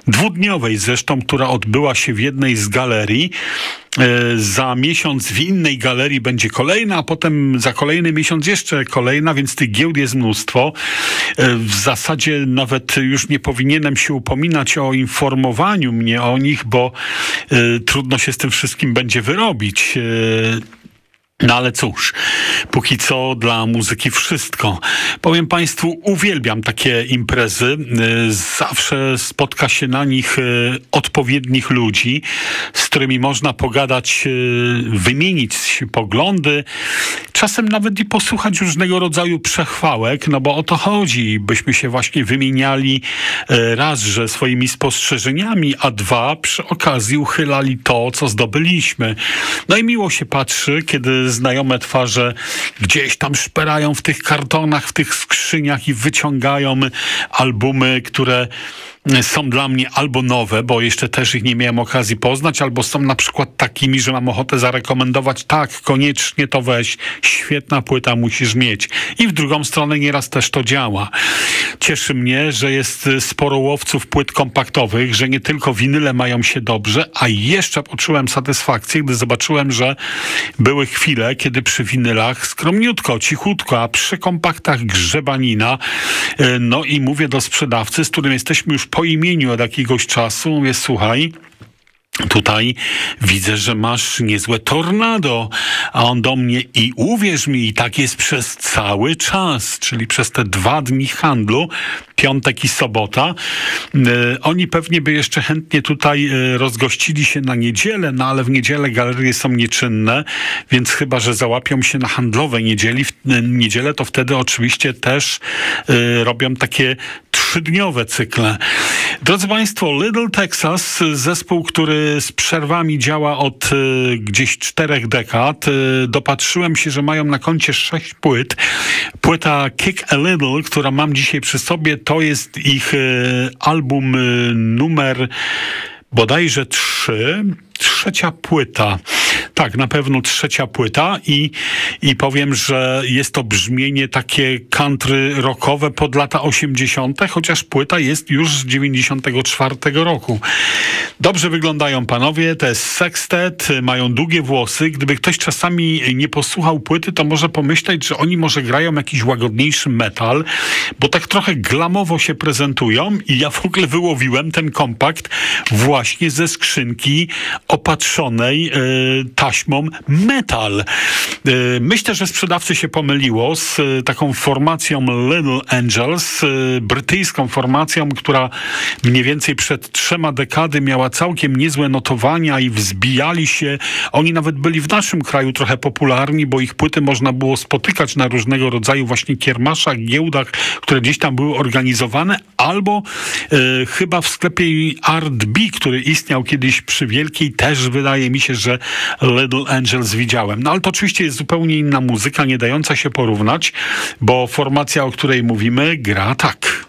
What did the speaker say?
dwudniowej zresztą, która odbyła się w jednej z galerii. Za miesiąc w innej galerii będzie kolejna, a potem za kolejny miesiąc jeszcze kolejna, więc tych giełd jest mnóstwo. W zasadzie nawet już nie powinienem się upominać o informowaniu mnie o nich, bo trudno się z tym wszystkim będzie wyrobić. No ale cóż, póki co dla muzyki wszystko. Powiem Państwu, uwielbiam takie imprezy. Zawsze spotka się na nich odpowiednich ludzi, z którymi można pogadać, wymienić poglądy, czasem nawet i posłuchać różnego rodzaju przechwałek, no bo o to chodzi, byśmy się właśnie wymieniali raz, że swoimi spostrzeżeniami, a dwa, przy okazji uchylali to, co zdobyliśmy. No i miło się patrzy, kiedy znajome twarze gdzieś tam szperają w tych kartonach, w tych skrzyniach i wyciągają albumy, które są dla mnie albo nowe, bo jeszcze też ich nie miałem okazji poznać, albo są na przykład takimi, że mam ochotę zarekomendować, tak, koniecznie to weź, świetna płyta, musisz mieć. I w drugą stronę nieraz też to działa. Cieszy mnie, że jest sporo łowców płyt kompaktowych, że nie tylko winyle mają się dobrze, a jeszcze poczułem satysfakcję, gdy zobaczyłem, że były chwile, kiedy przy winylach skromniutko, cichutko, a przy kompaktach grzebanina. No i mówię do sprzedawcy, z którym jesteśmy już po imieniu od jakiegoś czasu, mówię, słuchaj, tutaj widzę, że masz niezłe tornado, a on do mnie i uwierz mi, i tak jest przez cały czas, czyli przez te 2 dni handlu, piątek i sobota. Oni pewnie by jeszcze chętnie tutaj rozgościli się na niedzielę, no ale w niedzielę galerie są nieczynne, więc chyba, że załapią się na handlowe niedzielę, to wtedy oczywiście też robią takie 3-dniowe cykle. Drodzy Państwo, Little Texas, zespół, który z przerwami działa od gdzieś 4 dekad. Dopatrzyłem się, że mają na koncie 6 płyt. Płyta Kick a Little, która mam dzisiaj przy sobie, to jest ich album numer bodajże 3. Trzecia płyta. Tak, na pewno 3. płyta i powiem, że jest to brzmienie takie country rockowe pod lata 80., chociaż płyta jest już z 94 roku. Dobrze wyglądają panowie, to jest sextet, mają długie włosy. Gdyby ktoś czasami nie posłuchał płyty, to może pomyśleć, że oni może grają jakiś łagodniejszy metal, bo tak trochę glamowo się prezentują i ja w ogóle wyłowiłem ten kompakt właśnie ze skrzynki opatrzonej taśmą metal. Myślę, że sprzedawcy się pomyliło z taką formacją Little Angels, brytyjską formacją, która mniej więcej przed 3 dekady miała całkiem niezłe notowania i wzbijali się. Oni nawet byli w naszym kraju trochę popularni, bo ich płyty można było spotykać na różnego rodzaju właśnie kiermaszach, giełdach, które gdzieś tam były organizowane, albo chyba w sklepie Art B, który istniał kiedyś przy Wielkiej, też wydaje mi się, że Little Angels widziałem. No ale to oczywiście jest zupełnie inna muzyka, nie dająca się porównać, bo formacja, o której mówimy, gra tak.